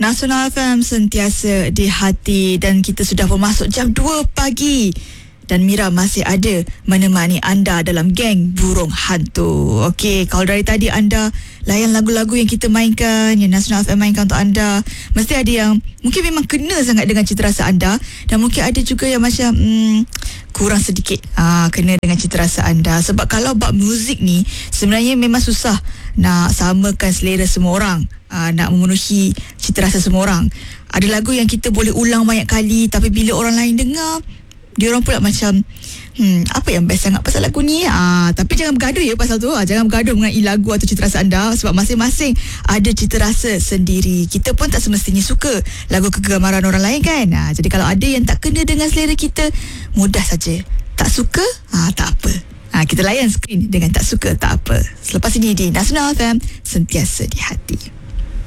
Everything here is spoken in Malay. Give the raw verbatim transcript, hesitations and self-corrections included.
Nasional F M sentiasa di hati dan kita sudah pun masuk jam dua pagi. Dan Mira masih ada menemani anda dalam geng Burung Hantu. Okey, kalau dari tadi anda layan lagu-lagu yang kita mainkan, yang Nasional F M mainkan untuk anda, mesti ada yang mungkin memang kena sangat dengan cita rasa anda, dan mungkin ada juga yang macam hmm, kurang sedikit ah, kena dengan cita rasa anda. Sebab kalau bab muzik ni sebenarnya memang susah nak samakan selera semua orang, ah, nak memenuhi cita rasa semua orang. Ada lagu yang kita boleh ulang banyak kali, tapi bila orang lain dengar, dia orang pula macam Hmm, apa yang best sangat pasal lagu ni? Ah, tapi jangan bergaduh ya pasal tu. Ah, jangan bergaduh mengenai lagu atau cita rasa anda, sebab masing-masing ada cita rasa sendiri. Kita pun tak semestinya suka lagu kegemaran orang lain kan. Ah, jadi kalau ada yang tak kena dengan selera kita, mudah saja. Tak suka? Ah, tak apa. Ah, kita layan skrin dengan tak suka tak apa. Selepas ini di Nasional F M, sentiasa di hati.